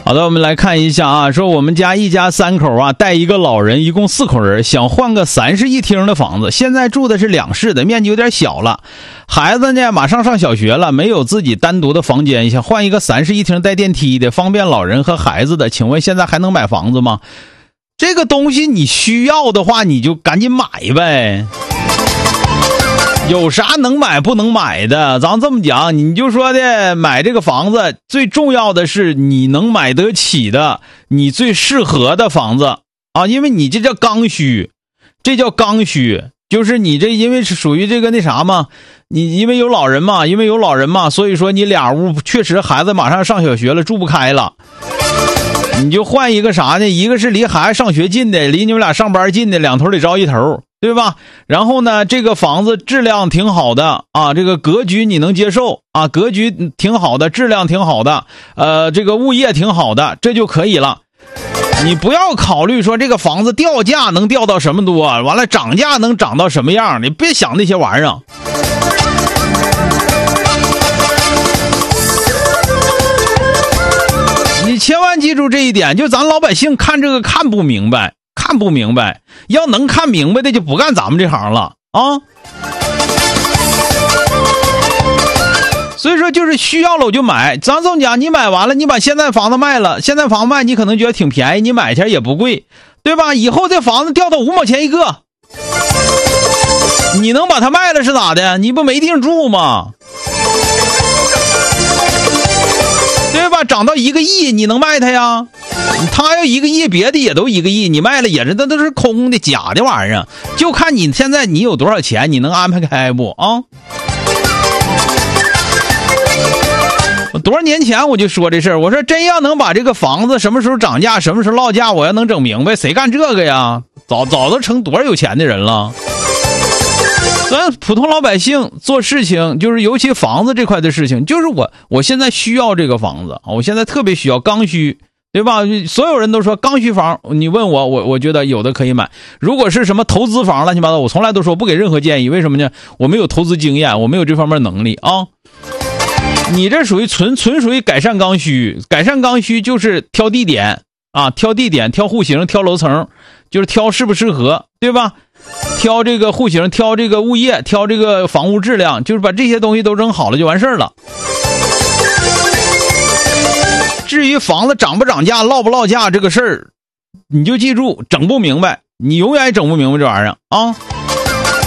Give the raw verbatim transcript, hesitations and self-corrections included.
好的，我们来看一下啊，说我们家一家三口啊，带一个老人，一共四口人，想换个三室一厅的房子，现在住的是两室的，面积有点小了。孩子呢马上上小学了，没有自己单独的房间，想换一个三室一厅带电梯的，方便老人和孩子的，请问现在还能买房子吗？这个东西你需要的话，你就赶紧买呗。有啥能买不能买的？咱这么讲，你就说的买这个房子，最重要的是你能买得起的，你最适合的房子啊，因为你这叫刚需，这叫刚需，就是你这因为是属于这个那啥嘛，你因为有老人嘛，因为有老人嘛，所以说你俩屋确实孩子马上上小学了，住不开了。你就换一个啥呢？一个是离孩子上学近的，离你们俩上班近的，两头得着一头，对吧？然后呢，这个房子质量挺好的啊，这个格局你能接受啊，格局挺好的，质量挺好的，呃，这个物业挺好的，这就可以了。你不要考虑说这个房子掉价能掉到什么多，完了涨价能涨到什么样，你别想那些玩意儿。你千万记住这一点，就咱老百姓看这个看不明白，看不明白，要能看明白的就不干咱们这行了啊。所以说就是需要了我就买，咱这么讲，你买完了，你把现在房子卖了，现在房子卖你可能觉得挺便宜，你买起来也不贵，对吧？以后这房子掉到五毛钱一个，你能把它卖了是咋的？你不没地方住吗？对吧？涨到一个亿，你能卖它呀？他要一个亿，别的也都一个亿，你卖了也是，那都是空的假的玩意儿。就看你现在你有多少钱，你能安排开不啊？我多少年前我就说这事儿，我说真要能把这个房子什么时候涨价，什么时候落价，我要能整明白，谁干这个呀？早早都成多少有钱的人了。咱普通老百姓做事情，就是尤其房子这块的事情，就是我我现在需要这个房子，我现在特别需要刚需，对吧？所有人都说刚需房，你问我，我我觉得有的可以买。如果是什么投资房乱七八糟，我从来都说不给任何建议，为什么呢？我没有投资经验，我没有这方面能力啊。你这属于纯纯属于改善刚需，改善刚需就是挑地点啊，挑地点，挑户型，挑楼层，就是挑适不适合，对吧？挑这个户型，挑这个物业，挑这个房屋质量，就是把这些东西都整好了就完事儿了。至于房子涨不涨价，落不落价这个事儿，你就记住，整不明白，你永远整不明白这玩意儿啊。